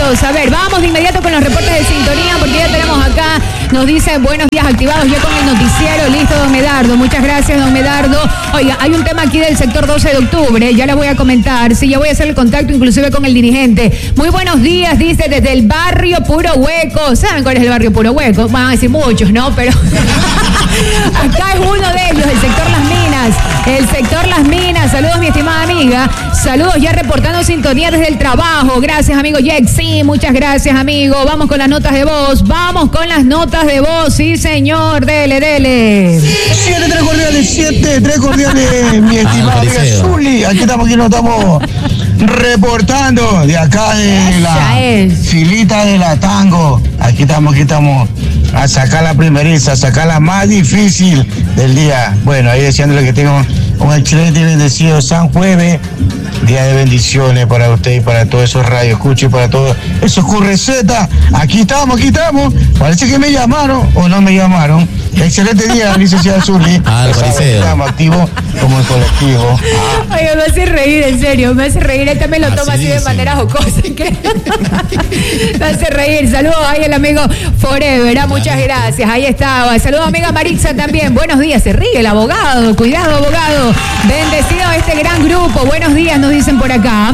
bienvenidos. A ver, vamos de inmediato con los reportes de sintonía porque ya tenemos acá, nos dice buenos días activados ya con el noticiero. Listo, don Medardo. Muchas gracias, don Medardo. Oiga, hay un tema aquí del sector 12 de octubre, ya les voy a comentar. Sí, ya voy a hacer el contacto inclusive con el dirigente. Muy buenos días, dice, desde el barrio Puro Hueco. ¿Saben cuál es el barrio Puro Hueco? Van a decir muchos, ¿no? Pero acá es uno de ellos, el sector Las Minas. El sector Las Minas. Saludos, mi estimada amiga. Saludos ya reportando sintonía desde el trabajo. Gracias, amigo Jex. Sí, muchas gracias, amigo. Vamos con las notas de voz. Vamos con las notas de voz. Sí, señor. Dele, dele. 7-3 cordiales, mi estimada amiga Zuli. Aquí nos estamos reportando de acá de la filita de la Tango. Aquí estamos a sacar la primeriza, a sacar la más difícil del día. Bueno, ahí deseándole que tengan un excelente y bendecido San Jueves, día de bendiciones para usted y para todos esos radioescuchos y para todos esos currecetas. Aquí estamos. Parece que me llamaron o no me llamaron. Excelente día, licenciada Zuli. Estamos activos como el colectivo. Oye, me hace reír, en serio, me hace reír. Él también lo toma así de manera jocosa. Me hace reír. Saludos ahí al amigo Forever, muchas gracias. Ahí estaba. Saludos amiga Marixa también. Buenos días, se ríe el abogado. Cuidado, abogado. Bendecido a este gran grupo. Buenos días, nos dicen por acá.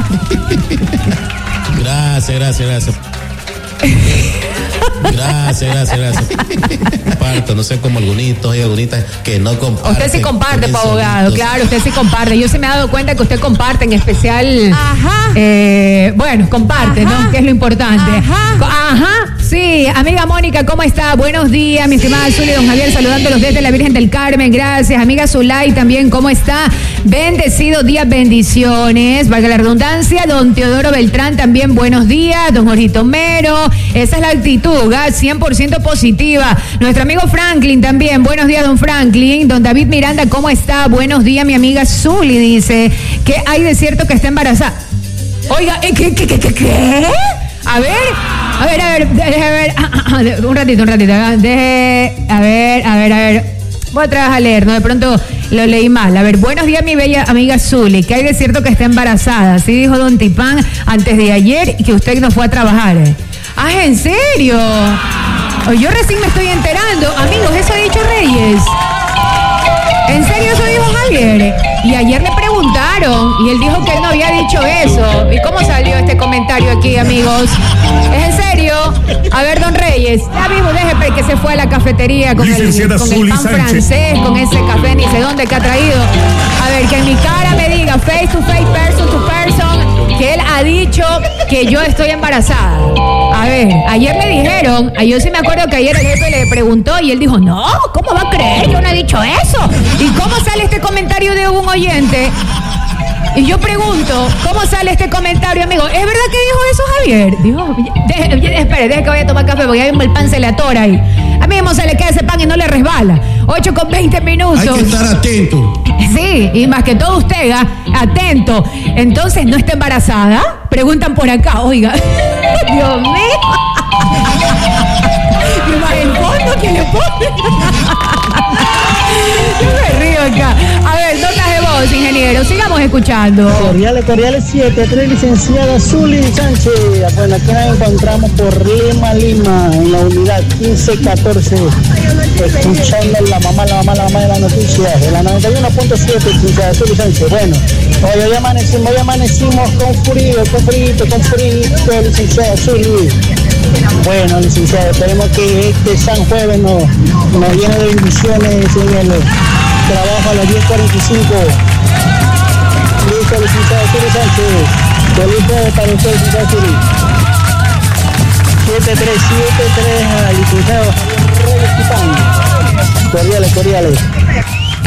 Gracias. Gracias. Comparto, no sé como algunitas que no comparten. Usted sí comparte, abogado, claro, usted sí comparte. Yo se me he dado cuenta que usted comparte, en especial. Bueno, comparte, ¿no? Que es lo importante. Sí, amiga Mónica, ¿cómo está? Buenos días, mi estimada Zuli, don Javier, saludándolos desde la Virgen del Carmen, gracias. Amiga Zulay también, ¿cómo está? Bendecido día, bendiciones, valga la redundancia. Don Teodoro Beltrán también, buenos días. Don Jorgito Mero, esa es la actitud, 100% positiva. Nuestro amigo Franklin también, buenos días, don Franklin. Don David Miranda, ¿cómo está? Buenos días, mi amiga Zuli, dice, ¿qué hay de cierto que está embarazada? Oiga, ¿qué? A ver, un ratito. A ver. Voy otra vez a leer, ¿no? De pronto lo leí mal. A ver, buenos días, mi bella amiga Zuli. ¿Qué hay de cierto que está embarazada? Sí dijo don Tipán antes de ayer y que usted no fue a trabajar. ¿En serio? Yo recién me estoy enterando. Amigos, eso ha dicho Reyes. ¿En serio eso dijo Javier? Y ayer le preguntaron y él dijo que él no había dicho eso. ¿Y cómo salió este comentario aquí, amigos? ¿Es en serio? A ver, don Reyes, ya vimos, déjeme que se fue a la cafetería con el pan francés, con ese café ni sé dónde que ha traído. A ver, que en mi cara me diga face to face, person to person, que él ha dicho que yo estoy embarazada. A ver, ayer me dijeron, yo sí me acuerdo que ayer el jefe le preguntó y él dijo, no, ¿cómo va a creer? Yo no he dicho eso. ¿Y cómo sale este comentario de un oyente? Y yo pregunto, ¿cómo sale este comentario, amigo? ¿Es verdad que dijo eso Javier? Digo, espere, deje que vaya a tomar café porque ya mismo el pan se le atora ahí. A mí mismo se le queda ese pan y no le resbala. 8:20. Hay que estar atento. Sí, y más que todo usted, atento. Entonces, ¿no está embarazada? Preguntan por acá, oiga. Dios mío. Y más el fondo que le pone. Yo me río acá. A ver, notas de voz, ingeniero. Sigamos escuchando. Cordiales 7-3, licenciada Zuli Sánchez. Bueno, aquí nos encontramos por Lima, en la unidad 1514. Escuchando la mamá de la noticia. De la 91.7, licenciada Zuli Sánchez. Bueno, hoy amanecimos con frío, licenciada Zuli. Bueno, licenciada, esperemos que este San Jueves nos llene de bendiciones en el trabajo a las 10:45. Listo, licenciada Zuli Sánchez. Feliz jueves para usted, licenciada Zuli. 7-3, licenciado Javier Reyes Tipán. Cordiales.